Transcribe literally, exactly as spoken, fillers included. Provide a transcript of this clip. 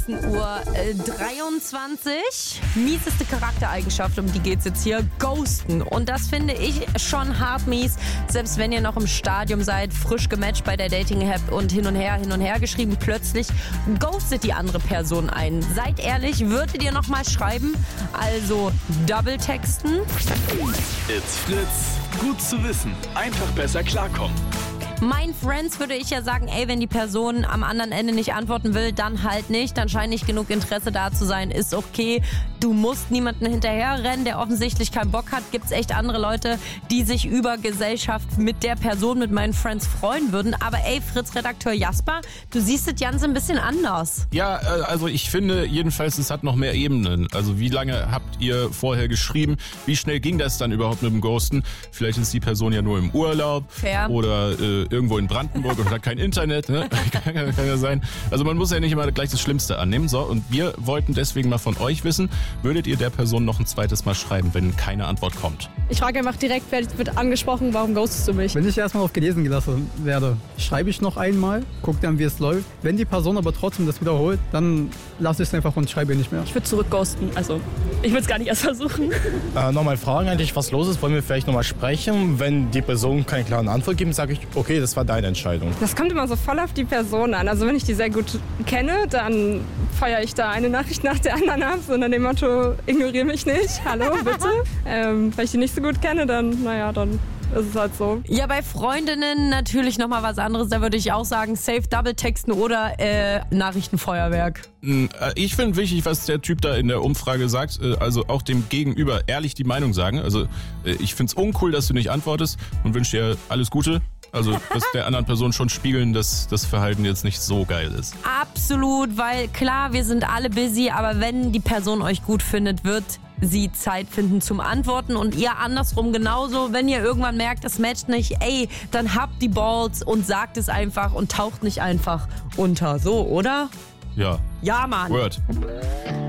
achtzehn Uhr dreiundzwanzig. Mieseste Charaktereigenschaft, um die geht's jetzt hier, Ghosten. Und das finde ich schon hart mies, selbst wenn ihr noch im Stadium seid, frisch gematcht bei der Dating-App und hin und her, hin und her geschrieben, plötzlich ghostet die andere Person ein. Seid ehrlich, würdet ihr noch mal schreiben? Also Double texten. It's Fritz. Gut zu wissen. Einfach besser klarkommen. Mein Friends würde ich ja sagen, ey, wenn die Person am anderen Ende nicht antworten will, dann halt nicht. Dann scheint nicht genug Interesse da zu sein, ist okay. Du musst niemanden hinterherrennen, der offensichtlich keinen Bock hat. Gibt's echt andere Leute, die sich über Gesellschaft mit der Person, mit meinen Friends freuen würden. Aber ey, Fritz-Redakteur Jasper, du siehst das Ganze ein bisschen anders. Ja, also ich finde jedenfalls, es hat noch mehr Ebenen. Also wie lange habt ihr vorher geschrieben? Wie schnell ging das dann überhaupt mit dem Ghosten? Vielleicht ist die Person ja nur im Urlaub. Fair. Oder äh, irgendwo in Brandenburg und hat kein Internet. Ne? kann, kann ja sein. Also man muss ja nicht immer gleich das Schlimmste annehmen. So, und wir wollten deswegen mal von euch wissen, würdet ihr der Person noch ein zweites Mal schreiben, wenn keine Antwort kommt? Ich frage einfach direkt, wer wird angesprochen, warum ghostest du mich? Wenn ich erstmal auf gelesen gelassen werde, schreibe ich noch einmal, gucke dann, wie es läuft. Wenn die Person aber trotzdem das wiederholt, dann lasse ich es einfach und schreibe nicht mehr. Ich würde zurück ghosten, also ich würde es gar nicht erst versuchen. Äh, nochmal fragen eigentlich, was los ist, wollen wir vielleicht nochmal sprechen? Wenn die Person keine klare Antwort gibt, sage ich, okay, das war deine Entscheidung. Das kommt immer so voll auf die Person an. Also wenn ich die sehr gut kenne, dann feuere ich da eine Nachricht nach der anderen ab, so unter dem Motto, ignoriere mich nicht, hallo, bitte. ähm, wenn ich die nicht so gut kenne, dann, naja, dann ist es halt so. Ja, bei Freundinnen natürlich nochmal was anderes. Da würde ich auch sagen, safe Double texten oder äh, Nachrichtenfeuerwerk. Ich finde wichtig, was der Typ da in der Umfrage sagt. Also auch dem Gegenüber ehrlich die Meinung sagen. Also ich finde es uncool, dass du nicht antwortest und wünsche dir alles Gute. Also, dass der anderen Person schon spiegeln, dass das Verhalten jetzt nicht so geil ist. Absolut, weil klar, wir sind alle busy, aber wenn die Person euch gut findet, wird sie Zeit finden zum Antworten und ihr andersrum genauso. Wenn ihr irgendwann merkt, es matcht nicht, ey, dann habt die Balls und sagt es einfach und taucht nicht einfach unter. So, oder? Ja. Ja, Mann. Word.